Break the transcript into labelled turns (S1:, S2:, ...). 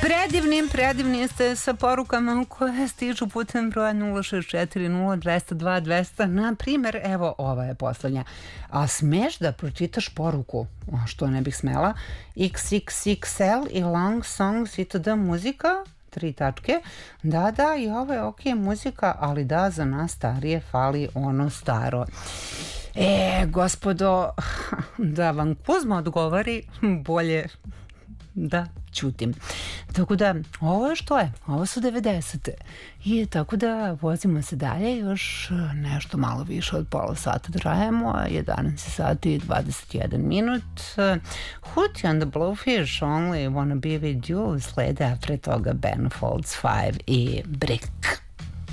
S1: Predivni ste sa porukama koje stižu putem broja 0640202. Na primjer, evo ova je poslednja. A smeš da pročitaš poruku? A što ne bih smela? XXXL i Long Songs itd. Muzika? 3 tačke. Da, i ovo je ok muzika, ali da, za nas starije fali ono staro. Gospodo, da vam Kuzma odgovori, bolje da ćutim. Tako da, ovo je što je. Ovo su 90. I tako da vozimo se dalje, još nešto malo više od pola sata trajemo, 11 sati i 21 minut. Hootie and the Blowfish, Only Wanna Be With You, slede pre toga Ben Folds 5 i Brick.